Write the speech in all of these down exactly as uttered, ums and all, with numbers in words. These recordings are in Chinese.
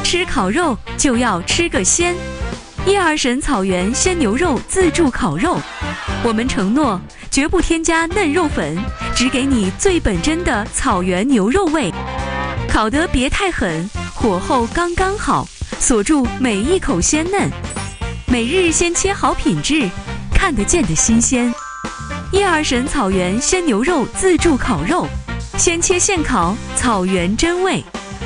吃烤肉就要吃个鲜。叶二婶草原鲜牛肉自助烤肉，我们承诺绝不添加嫩肉粉，只给你最本真的草原牛肉味。烤得别太狠，火候刚刚好，锁住每一口鲜嫩。每日先切好品质，看得见的新鲜。叶二婶草原鲜牛肉自助烤肉，先切现烤，草原真味。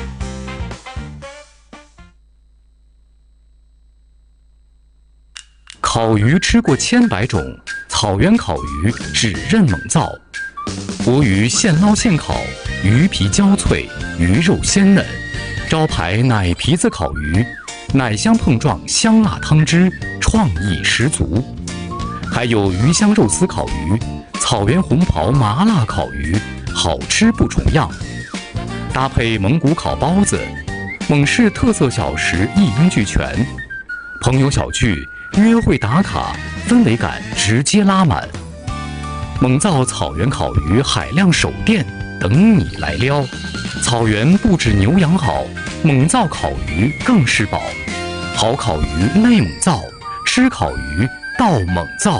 烤鱼吃过千百种，草原烤鱼只认猛造。活鱼现捞现烤，鱼皮焦脆，鱼肉鲜嫩。招牌奶皮子烤鱼，奶香碰撞，香辣汤汁，创意十足。还有鱼香肉丝烤鱼、草原红袍麻辣烤鱼，好吃不重样。搭配蒙古烤包子，蒙氏特色小食一应俱全。朋友小聚、约会打卡，氛围感直接拉满。蒙造草原烤鱼海量手店等你来撩。草原不止牛羊好，蒙造烤鱼更是宝。好烤鱼内蒙造，吃烤鱼到蒙造。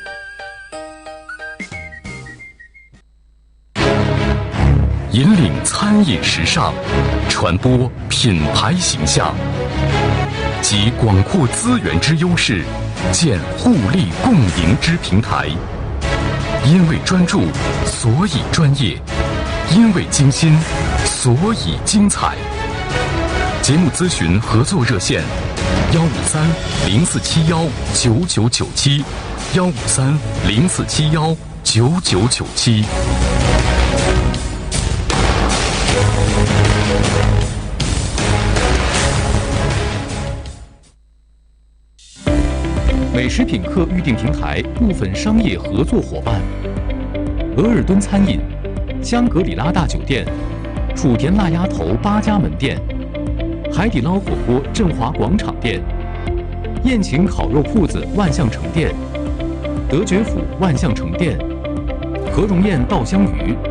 引领餐饮时尚，传播品牌形象，集广阔资源之优势，建互利共赢之平台。因为专注，所以专业；因为精心，所以精彩。节目咨询合作热线：幺五三零四七幺九九九七，幺五三零四七幺九九九七。美食品客预订平台部分商业合作伙伴：额尔敦餐饮、香格里拉大酒店、楚田辣鸭头八家门店、海底捞火锅振华广场店、宴请烤肉铺子万象城店、德觉府万象城店、何荣燕稻香鱼、